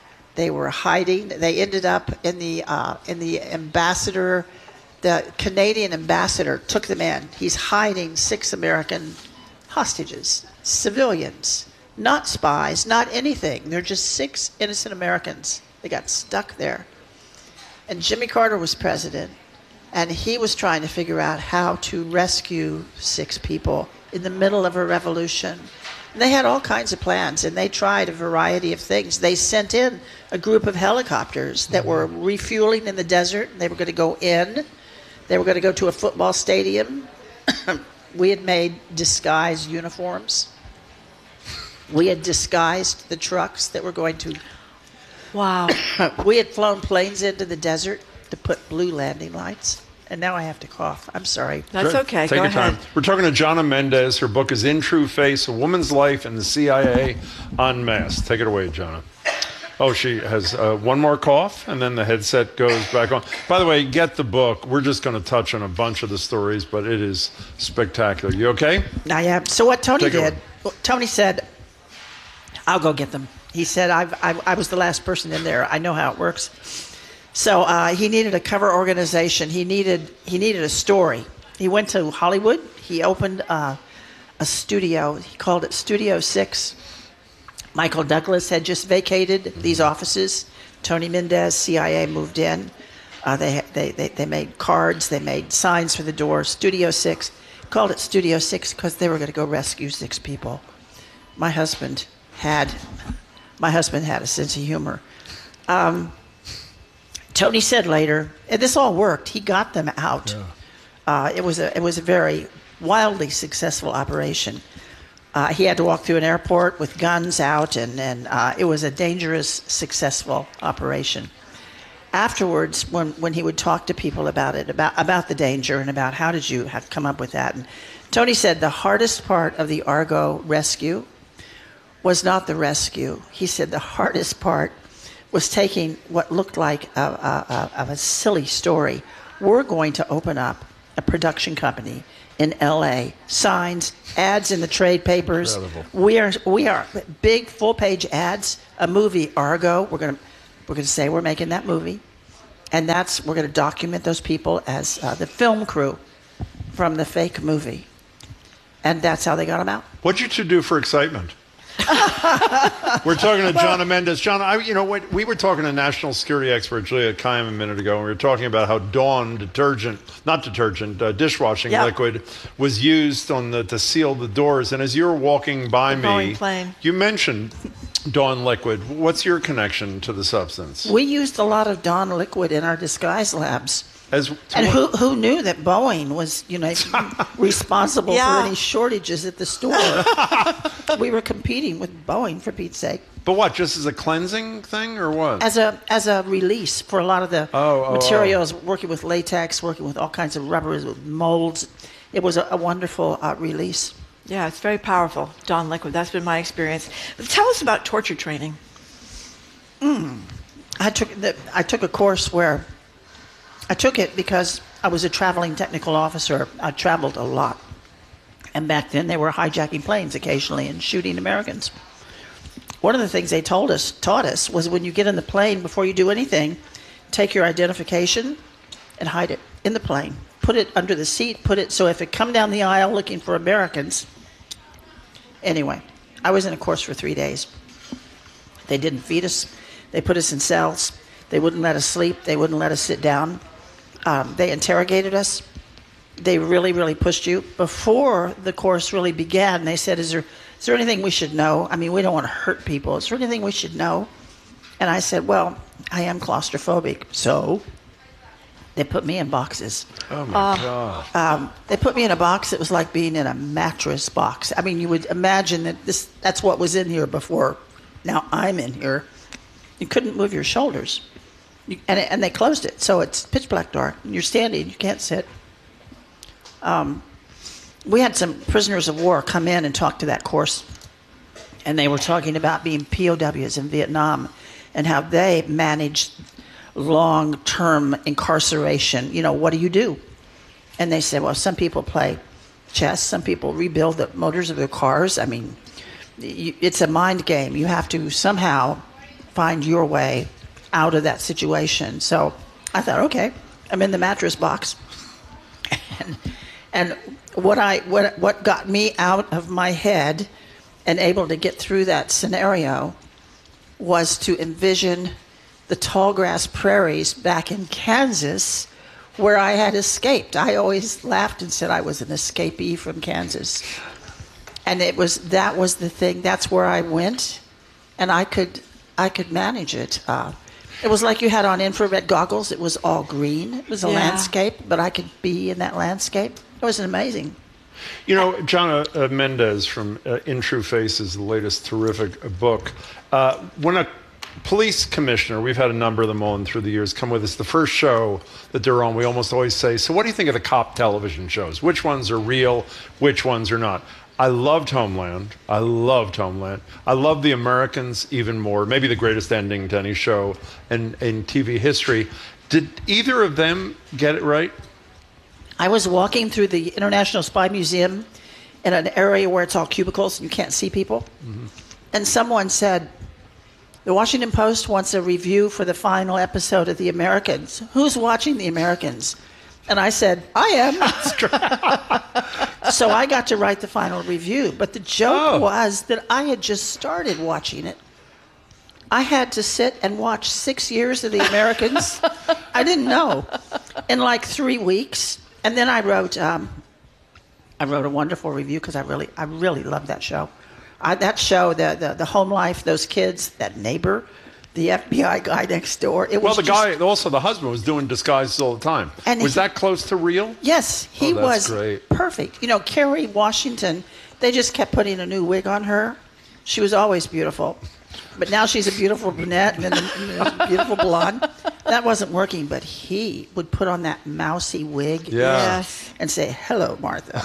hiding. They ended up in the ambassador. The Canadian ambassador took them in. He's hiding 6 American hostages, civilians, not spies, not anything. They're just 6 innocent Americans. They got stuck there. And Jimmy Carter was president, and he was trying to figure out how to rescue 6 people in the middle of a revolution. And they had all kinds of plans, and they tried a variety of things. They sent in a group of helicopters that were refueling in the desert, and they were going to go in. They were going to go to a football stadium. We had made disguised uniforms. We had disguised the trucks that were going to... Wow. We had flown planes into the desert to put blue landing lights. And now I have to cough. I'm sorry. That's okay. Take Go your ahead. time. We're talking to Jonna Mendez. Her book is In True Face, A Woman's Life in the CIA Unmasked. Take it away, Jonna. Oh, she has one more cough, and then the headset goes back on. By the way, get the book. We're just going to touch on a bunch of the stories, but it is spectacular. You okay? I am. So what Tony did, Tony said, "I'll go get them." He said, I was the last person in there. I know how it works. So he needed a cover organization. He needed a story. He went to Hollywood. He opened a studio. He called it Studio 6. Michael Douglas had just vacated these offices. Tony Mendez, CIA, moved in. They made cards. They made signs for the door. Studio 6. Called it Studio 6 because they were going to go rescue 6 people. My husband had a sense of humor. Tony said later, and this all worked. He got them out. Yeah. It was a very wildly successful operation. He had to walk through an airport with guns out, and it was a dangerous, successful operation. afterwards, when he would talk to people about it, about the danger and about how did you have to come up with that. And Tony said the hardest part of the Argo rescue was not the rescue. He said the hardest part was taking what looked like a silly story. We're going to open up a production company in L.A., signs, ads in the trade papers. Incredible. We are big full-page ads, a movie, Argo. We're going to say we're making that movie, and we're going to document those people as the film crew from the fake movie, and that's how they got them out. What'd you two do for excitement? We're talking to John Mendes. John, we were talking to national security expert Julia Kayyem a minute ago, and we were talking about how Dawn dishwashing liquid was used to seal the doors. And as you were walking by me, you mentioned Dawn liquid. What's your connection to the substance? We used a lot of Dawn liquid in our disguise labs. Who knew that Boeing was, responsible for any shortages at the store? We were competing with Boeing, for Pete's sake. But what? Just as a cleansing thing, or what? As a release for a lot of the materials, working with latex, working with all kinds of rubbers, with molds. It was a wonderful release. Yeah, it's very powerful, Dawn liquid. That's been my experience. Tell us about torture training. I took a course where. I took it because I was a traveling technical officer. I traveled a lot. And back then they were hijacking planes occasionally and shooting Americans. One of the things they taught us was when you get in the plane, before you do anything, take your identification and hide it in the plane. Put it under the seat, so if it come down the aisle looking for Americans. Anyway, I was in a course for 3 days. They didn't feed us. They put us in cells. They wouldn't let us sleep. They wouldn't let us sit down. They interrogated us. They really, really pushed you. Before the course really began, they said, is there anything we should know? I mean, we don't want to hurt people. Is there anything we should know? And I said, well, I am claustrophobic. So they put me in boxes. Oh, my God. They put me in a box that was like being in a mattress box. I mean, you would imagine that that's what was in here before. Now I'm in here. You couldn't move your shoulders. And they closed it, so it's pitch black dark. You're standing, you can't sit. We had some prisoners of war come in and talk to that course, and they were talking about being POWs in Vietnam and how they managed long-term incarceration. What do you do? And they said, well, some people play chess, some people rebuild the motors of their cars. I mean, it's a mind game. You have to somehow find your way out of that situation. So I thought, okay, I'm in the mattress box. and what got me out of my head and able to get through that scenario was to envision the tall grass prairies back in Kansas where I had escaped. I always laughed and said I was an escapee from Kansas. And that was the thing. That's where I went, and I could manage it. It was like you had on infrared goggles. It was all green. It was a landscape, but I could be in that landscape. It was amazing. John Mendes from In True Faces, the latest terrific book. When a police commissioner, we've had a number of them on through the years, come with us, the first show that they're on, we almost always say, so what do you think of the cop television shows? Which ones are real? Which ones are not? I loved Homeland. I love The Americans even more. Maybe the greatest ending to any show in TV history. Did either of them get it right? I was walking through the International Spy Museum in an area where it's all cubicles and you can't see people. Mm-hmm. And someone said, the Washington Post wants a review for the final episode of The Americans. Who's watching The Americans? And I said, I am. So I got to write the final review. But the joke was that I had just started watching it. I had to sit and watch 6 years of The Americans. I didn't know. In like 3 weeks. And then I wrote a wonderful review because I really loved that show. That show, the home life, those kids, that neighbor, the FBI guy next door. It was the husband was doing disguises all the time. And was that close to real? Yes, he was great. Perfect. Kerry Washington, they just kept putting a new wig on her. She was always beautiful. But now she's a beautiful brunette and then a beautiful blonde. That wasn't working, but he would put on that mousy wig and say, "Hello, Martha."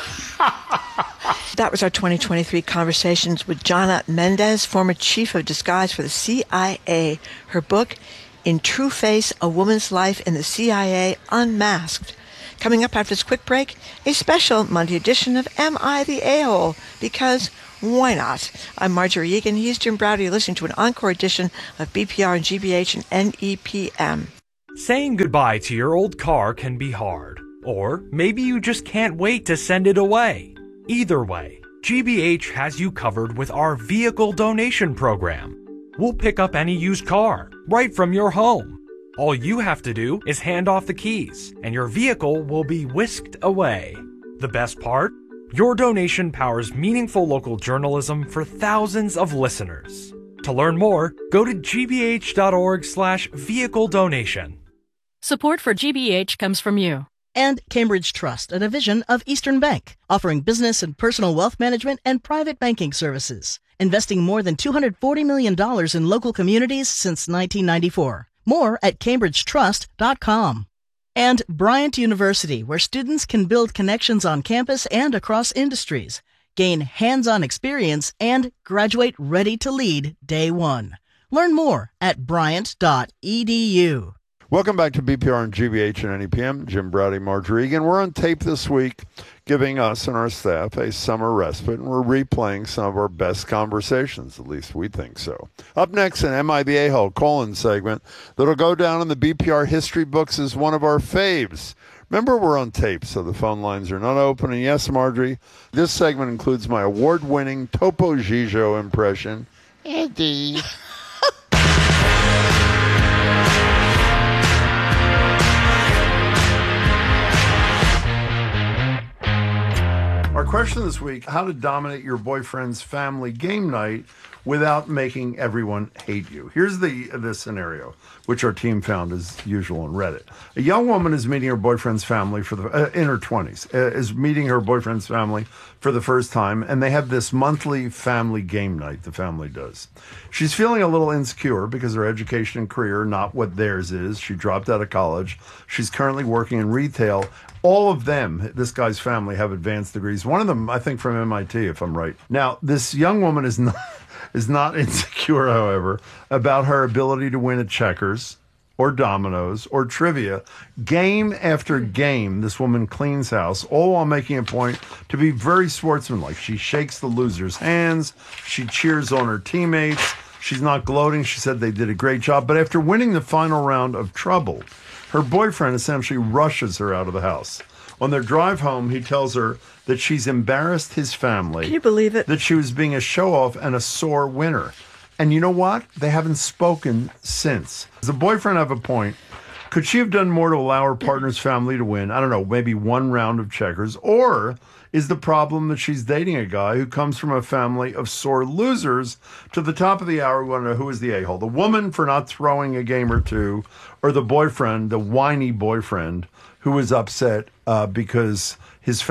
That was our 2023 conversations with Jana Mendez, former chief of disguise for the CIA. Her book, In True Face, A Woman's Life in the CIA Unmasked. Coming up after this quick break, a special Monday edition of Am I the A-Hole? Because why not? I'm Marjorie Egan. He's Jim Browder. You're listening to an encore edition of BPR and GBH and NEPM. Saying goodbye to your old car can be hard. Or maybe you just can't wait to send it away. Either way, GBH has you covered with our vehicle donation program. We'll pick up any used car right from your home. All you have to do is hand off the keys, and your vehicle will be whisked away. The best part? Your donation powers meaningful local journalism for thousands of listeners. To learn more, go to gbh.org/vehicle donation. Support for GBH comes from you. And Cambridge Trust, a division of Eastern Bank, offering business and personal wealth management and private banking services, investing more than $240 million in local communities since 1994. More at cambridgetrust.com. And Bryant University, where students can build connections on campus and across industries, gain hands-on experience, and graduate ready to lead day one. Learn more at bryant.edu. Welcome back to BPR and GBH and NEPM. Jim Browdy, Marjorie Egan. We're on tape this week giving us and our staff a summer respite, and we're replaying some of our best conversations. At least we think so. Up next, an Am I the A-Hole call-in segment that'll go down in the BPR history books as one of our faves. Remember, we're on tape, so the phone lines are not open. And yes, Marjorie, this segment includes my award-winning Topo Gigio impression. Eddie. Our question this week, how to dominate your boyfriend's family game night without making everyone hate you. Here's the scenario, which our team found as usual on Reddit. A young woman is meeting her boyfriend's family for the in her 20s, is meeting her boyfriend's family for the first time, and they have this monthly family game night the family does. She's feeling a little insecure because her education and career are not what theirs is. She dropped out of college. She's currently working in retail. All of them, this guy's family, have advanced degrees. One of them, I think, from MIT, if I'm right. Now, this young woman is not insecure, however, about her ability to win at checkers or dominoes or trivia. Game after game, this woman cleans house, all while making a point to be very sportsmanlike. She shakes the losers' hands. She cheers on her teammates. She's not gloating. She said they did a great job. But after winning the final round of Trouble, her boyfriend essentially rushes her out of the house. On their drive home, he tells her that she's embarrassed his family. Can you believe it? That she was being a show-off and a sore winner. And you know what? They haven't spoken since. Does the boyfriend have a point? Could she have done more to allow her partner's family to win? I don't know, maybe one round of checkers. Or is the problem that she's dating a guy who comes from a family of sore losers? To the top of the hour, we want to know who is the a-hole. The woman for not throwing a game or two, or the boyfriend, the whiny boyfriend, who was upset because his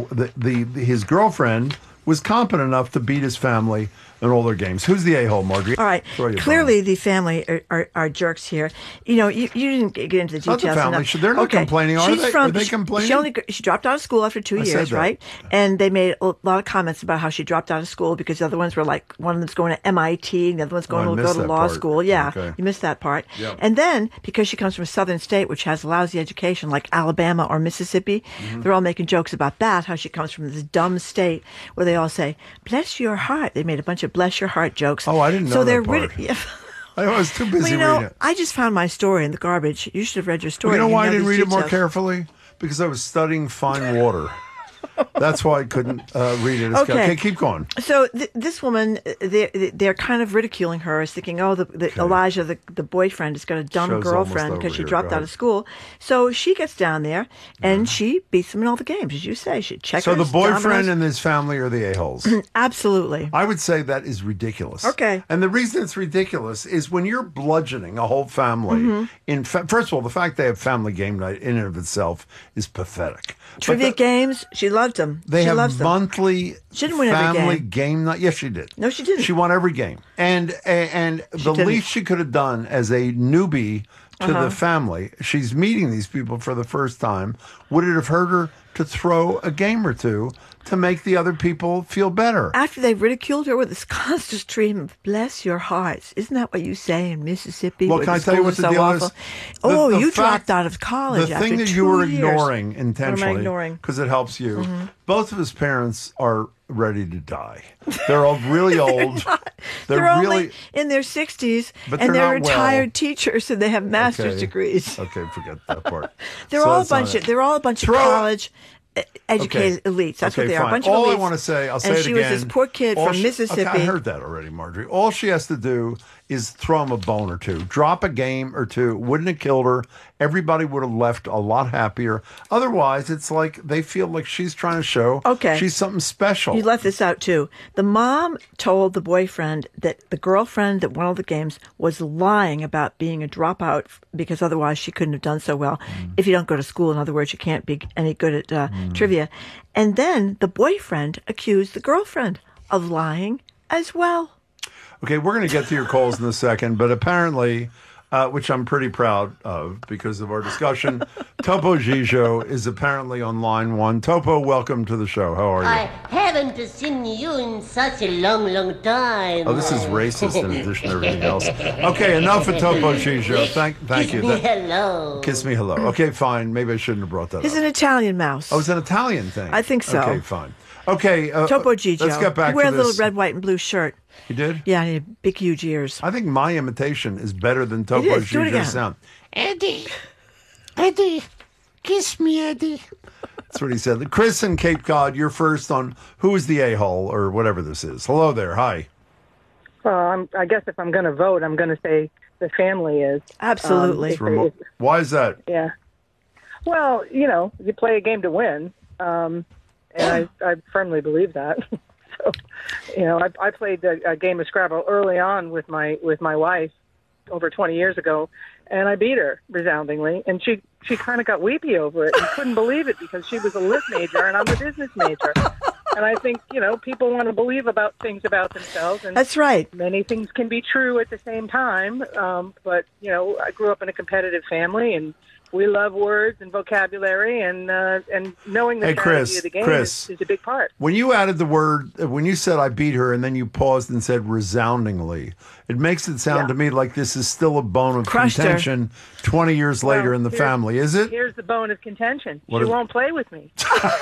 his girlfriend was competent enough to beat his family in all their games. Who's the a-hole, Marjorie? All right. Clearly, the family are jerks here. You know, you didn't get into the details. Not the family. Enough. They're not complaining, are they? Are they complaining? She dropped out of school after 2 years, right? And they made a lot of comments about how she dropped out of school because the other ones were like, one of them's going to MIT, and the other one's going to go to law school. Yeah, okay. You missed that part. Yep. And then, because she comes from a southern state, which has lousy education, like Alabama or Mississippi, they're all making jokes about that, how she comes from this dumb state where they all say, bless your heart. They made a bunch of bless your heart jokes. Oh, I didn't know that part. I was too busy reading it. I just found my story in the garbage. You should have read your story. You know why I didn't read it more carefully? Because I was studying fine water. That's why I couldn't read it. Okay, keep going. So this woman, they're kind of ridiculing her as thinking, oh, Elijah, the boyfriend, has got a dumb girlfriend because she dropped out of school. So she gets down there and she beats them in all the games, as you say. She checkers, so the boyfriend dominoes. and his family are the a-holes. Absolutely. I would say that is ridiculous. Okay. And the reason it's ridiculous is when you're bludgeoning a whole family, first of all, the fact they have family game night in and of itself is pathetic. Trivia games, she loved them. them. They She have loves them. monthly She didn't win every family game. night. Yes, she did. No, she didn't. She won every game. And the didn't. least she could have done as a newbie to Uh-huh. the family, she's meeting these people for the first time, would it have hurt her to throw a game or two to make the other people feel better? After they ridiculed her with this constant stream of "bless your hearts," isn't that what you say in Mississippi? Well, where can I the tell you schools what are the so deal is? awful? The You fact- dropped out of college. The after thing that 2 you were years. ignoring intentionally, ignoring? because it helps you. Mhm. Both of his parents are ready to die. They're all really old. They're really, only in their 60s, But and they're they're not well. retired teachers, and they have master's Okay. degrees. Okay, forget that part. They're So all a that's not bunch it. of college educated elites. That's Okay, what they are. A fine. bunch of All elites. I want to say, I'll say and it she again. was this poor kid All from Mississippi. Okay, I heard that already, Marjorie. All she has to do is throw him a bone or two, drop a game or two. Wouldn't have killed her. Everybody would have left a lot happier. Otherwise, it's like they feel like she's trying to show she's something special. You left this out too. The mom told the boyfriend that the girlfriend that won all the games was lying about being a dropout because otherwise she couldn't have done so well. If you don't go to school, in other words, you can't be any good at trivia. And then the boyfriend accused the girlfriend of lying as well. Okay, we're going to get to your calls in a second, but apparently, which I'm pretty proud of because of our discussion, Topo Gigio is apparently on line one. Topo, welcome to the show. How are you? I haven't seen you in such a long, long time. Oh, this is racist in addition to everything else. Okay, enough of Topo Gigio. Thank you. Kiss me hello. Kiss me hello. Okay, fine. Maybe I shouldn't have brought that He's up. an Italian mouse. Oh, it's an Italian thing. I think so. Okay, fine. Okay, Topo Gigio. let's get back He wear to a this. little red, white, and blue shirt. You did? Yeah, and he had big, huge ears. I think my imitation is better than Topo is. Do it again. Gigio's sound. Eddie, kiss me, Eddie. That's what he said. Chris in Cape Cod, you're first on Who is the A-hole or whatever this is. Hello there. Hi. I guess if I'm going to vote, I'm going to say the family is. Absolutely. Why is that? Yeah. Well, you play a game to win, and I firmly believe that. So, I played a game of Scrabble early on with my wife over 20 years ago, and I beat her resoundingly, and she kind of got weepy over it and couldn't believe it because she was a lit major and I'm a business major. And I think, people want to believe about things about themselves. And that's right. Many things can be true at the same time. But, I grew up in a competitive family, and we love words and vocabulary, and knowing the strategy of the game is a big part. When you added the word, when you said I beat her and then you paused and said resoundingly, it makes it sound to me like this is still a bone of Crushed her. contention 20 years later in the family. Is it? Here's the bone of contention. What She is it? won't play with me.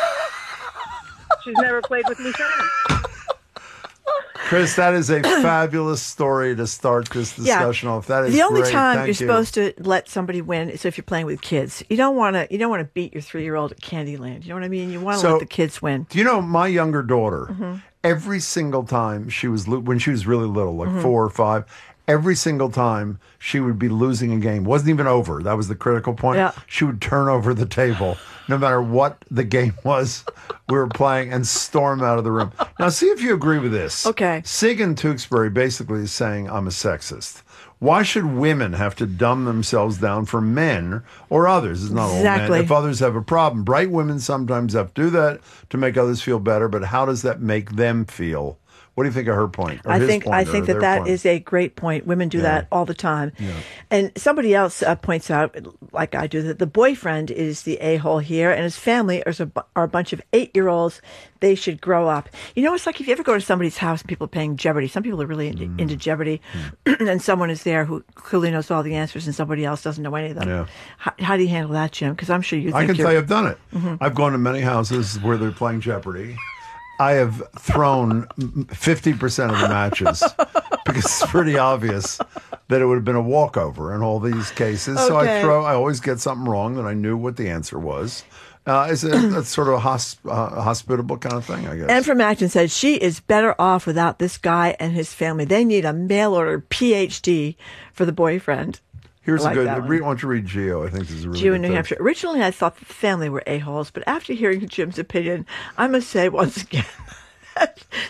She's never played with me since. Chris, that is a fabulous story to start this discussion off. That is the only great. time Thank you're you. supposed to let somebody win is if you're playing with kids. You don't want to beat your 3-year-old at Candyland. You know what I mean? You want to So, let the kids win. Do you know my younger daughter? Mhm. Every single time she was when she was really little, like Mhm. 4 or 5, every single time she would be losing a game. Wasn't even over. That was the critical point. Yeah. She would turn over the table, no matter what the game was we were playing, and storm out of the room. Now, see if you agree with this. Okay. Sig in Tewksbury basically is saying I'm a sexist. Why should women have to dumb themselves down for men or others? It's not all Exactly. men. If others have a problem, bright women sometimes have to do that to make others feel better. But how does that make them feel? What do you think of her point? Or I his think point, or their that point? is a great point. Women do Yeah. that all the time. Yeah. And somebody else points out, like I do, that the boyfriend is the a-hole here, and his family are a bunch of 8-year-olds. They should grow up. It's like if you ever go to somebody's house and people are playing Jeopardy. Some people are really into Jeopardy, and someone is there who clearly knows all the answers, and somebody else doesn't know any of them. Yeah. How do you handle that, Jim? Because I'm sure you think I can you're- tell you I've done it. Mhm. I've gone to many houses where they're playing Jeopardy. I have thrown 50% of the matches because it's pretty obvious that it would have been a walkover in all these cases. So Okay. I always get something wrong that I knew what the answer was. It's sort of a hospitable kind of thing, I guess. Anne from Acton said she is better off without this guy and his family. They need a mail-order PhD for the boyfriend. Here's I a like good. that one. Why don't you read Geo? I think this is a really Geo good in New text. Hampshire. Originally, I thought the family were a-holes, but after hearing Jim's opinion, I must say once again,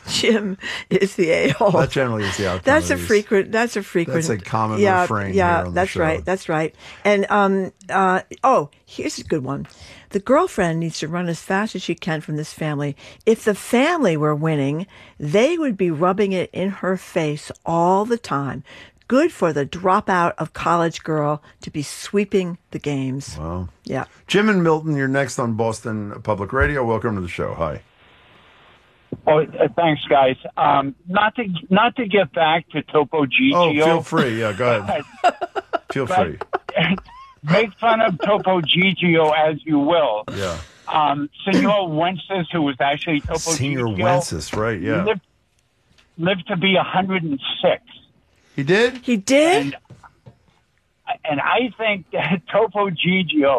Jim is the a-hole. That generally is the outcome. That's a frequent. That's a common refrain. Yeah, here on that's the show. right. That's right. And here's a good one. The girlfriend needs to run as fast as she can from this family. If the family were winning, they would be rubbing it in her face all the time. Good for the dropout of college girl to be sweeping the games. Wow. Yeah. Jim and Milton, you're next on Boston Public Radio. Welcome to the show. Hi. Oh, thanks, guys. Not to get back to Topo Gigio. Oh, feel free. Yeah, go ahead. Feel free. Make fun of Topo Gigio as you will. Yeah. Senor Wences, who was actually Topo Senor Gigio. Wences, right, yeah. Lived to be 106. He did? He did? And I think that Topo Gigio